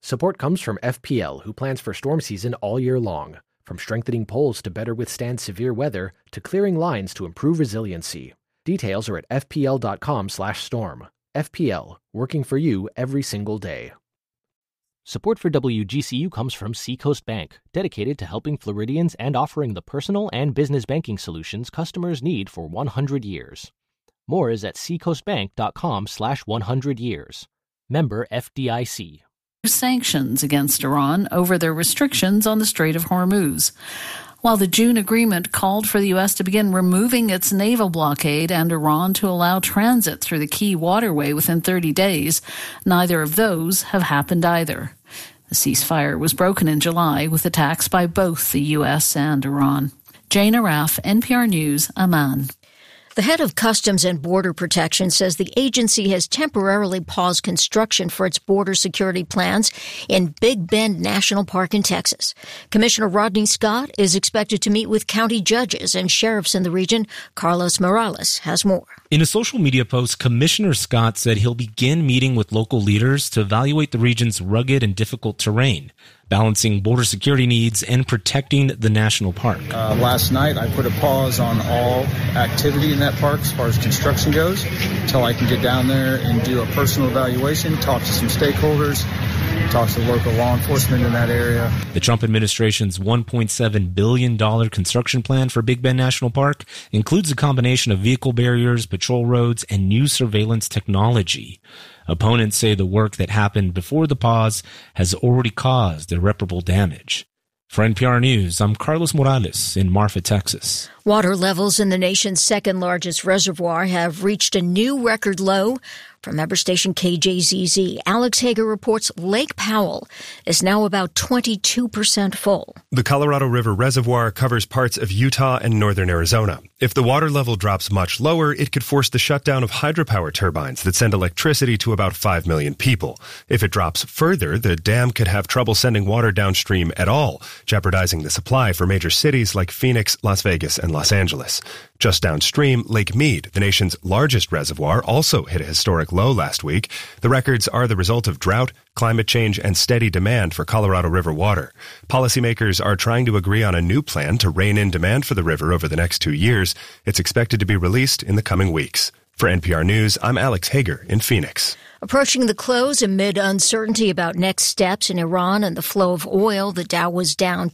Support comes from FPL, who plans for storm season all year long. From strengthening poles to better withstand severe weather, to clearing lines to improve resiliency. Details are at fpl.com/storm. FPL, working for you every single day. Support for WGCU comes from Seacoast Bank, dedicated to helping Floridians and offering the personal and business banking solutions customers need for 100 years. More is at seacoastbank.com/100years. Member FDIC. Sanctions against Iran over their restrictions on the Strait of Hormuz. While the June agreement called for the U.S. to begin removing its naval blockade and Iran to allow transit through the key waterway within 30 days, neither of those have happened either. The ceasefire was broken in July with attacks by both the U.S. and Iran. Jane Araf, NPR News, Amman. The head of Customs and Border Protection says the agency has temporarily paused construction for its border security plans in Big Bend National Park in Texas. Commissioner Rodney Scott is expected to meet with county judges and sheriffs in the region. Carlos Morales has more. In a social media post, Commissioner Scott said he'll begin meeting with local leaders to evaluate the region's rugged and difficult terrain, balancing border security needs and protecting the national park. Last night, I put a pause on all activity in that park as far as construction goes until I can get down there and do a personal evaluation, talk to some stakeholders, talk to local law enforcement in that area. The Trump administration's $1.7 billion construction plan for Big Bend National Park includes a combination of vehicle barriers, patrol roads, and new surveillance technology. Opponents say the work that happened before the pause has already caused irreparable damage. For NPR News, I'm Carlos Morales in Marfa, Texas. Water levels in the nation's second largest reservoir have reached a new record low. From member station KJZZ, Alex Hager reports Lake Powell is now about 22% full. The Colorado River Reservoir covers parts of Utah and northern Arizona. If the water level drops much lower, it could force the shutdown of hydropower turbines that send electricity to about 5 million people. If it drops further, the dam could have trouble sending water downstream at all, jeopardizing the supply for major cities like Phoenix, Las Vegas, and Los Angeles. Just downstream, Lake Mead, the nation's largest reservoir, also hit a historic low last week. The records are the result of drought, climate change, and steady demand for Colorado River water. Policymakers are trying to agree on a new plan to rein in demand for the river over the next 2 years. It's expected to be released in the coming weeks. For NPR News, I'm Alex Hager in Phoenix. Approaching the close amid uncertainty about next steps in Iran and the flow of oil, the Dow was down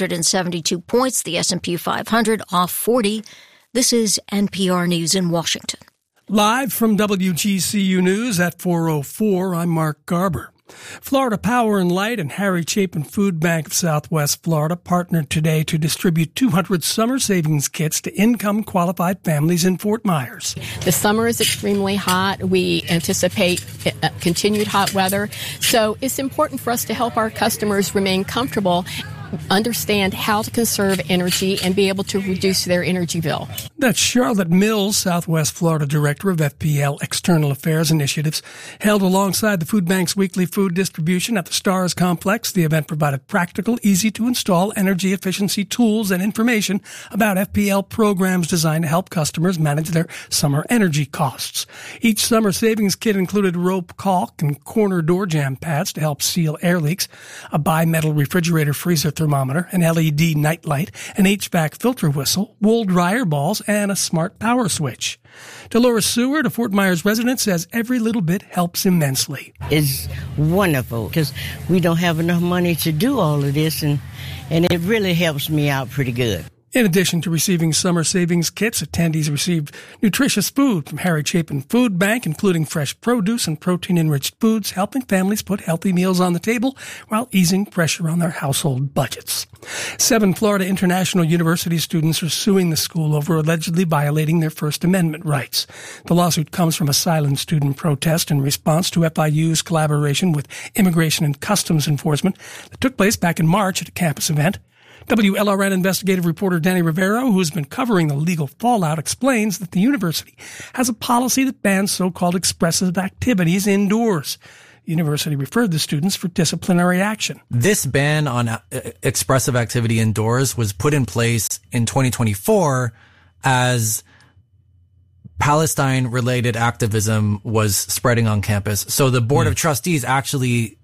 272 points, the S&P 500 off 40. This is NPR News in Washington. Live from WGCU News at 4:04, I'm Mark Garber. Florida Power and Light and Harry Chapin Food Bank of Southwest Florida partnered today to distribute 200 summer savings kits to income-qualified families in Fort Myers. The summer is extremely hot. We anticipate continued hot weather. So it's important for us to help our customers remain comfortable, understand how to conserve energy, and be able to reduce their energy bill. That's Charlotte Mills, Southwest Florida Director of FPL External Affairs Initiatives. Held alongside the food bank's weekly food distribution at the Stars Complex, the event provided practical, easy-to-install energy efficiency tools and information about FPL programs designed to help customers manage their summer energy costs. Each summer savings kit included rope caulk and corner door jamb pads to help seal air leaks, a bimetal refrigerator freezer thermometer, an LED nightlight, an HVAC filter whistle, wool dryer balls, and a smart power switch. Dolores Seward, a Fort Myers resident, says every little bit helps immensely. It's wonderful because we don't have enough money to do all of this, and it really helps me out pretty good. In addition to receiving summer savings kits, attendees received nutritious food from Harry Chapin Food Bank, including fresh produce and protein-enriched foods, helping families put healthy meals on the table while easing pressure on their household budgets. 7 Florida International University students are suing the school over allegedly violating their First Amendment rights. The lawsuit comes from a silent student protest in response to FIU's collaboration with Immigration and Customs Enforcement that took place back in March at a campus event. WLRN investigative reporter Danny Rivero, who has been covering the legal fallout, explains that the university has a policy that bans so-called expressive activities indoors. The university referred the students for disciplinary action. This ban on expressive activity indoors was put in place in 2024 as Palestine-related activism was spreading on campus. So the Board of Trustees actually